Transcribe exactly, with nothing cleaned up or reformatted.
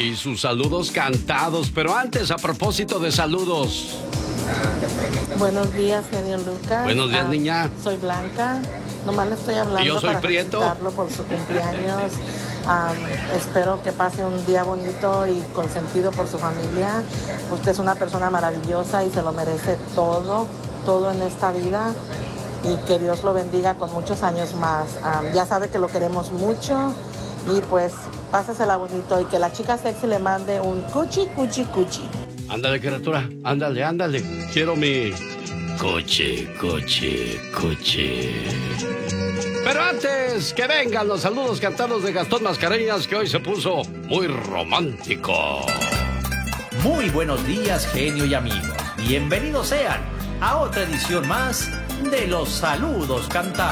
Y sus saludos cantados. Pero antes, a propósito de saludos. Buenos días, genio Lucas. Buenos días, ah, niña. Soy Blanca. Nomás le estoy hablando ¿Y yo soy para Prieto? felicitarlo por su cumpleaños. Um, espero que pase un día bonito y consentido por su familia. Usted es una persona maravillosa y se lo merece todo, todo en esta vida. Y que Dios lo bendiga con muchos años más. Um, ya sabe que lo queremos mucho y pues pásesela bonito y que la chica sexy le mande un cuchi, cuchi, cuchi. Ándale, criatura, ándale, ándale. Quiero mi coche, coche, coche. Pero antes, que vengan los saludos cantados de Gastón Mascareñas, que hoy se puso muy romántico. Muy buenos días, genio y amigos. Bienvenidos sean a otra edición más de los saludos cantados.